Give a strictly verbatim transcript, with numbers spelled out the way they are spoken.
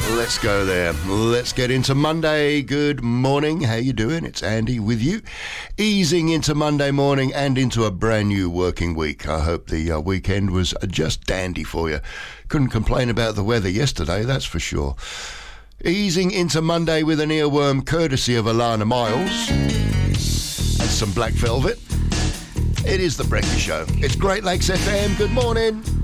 Let's go there. Let's get into Monday. Good morning. How you doing? It's Andy with you. Easing into Monday morning and into a brand new working week. I hope the uh, weekend was just dandy for you. Couldn't complain about the weather yesterday, that's for sure. Easing into Monday with an earworm courtesy of Alana Miles and some Black Velvet. It is the Breakfast Show. It's Great Lakes F M. Good morning.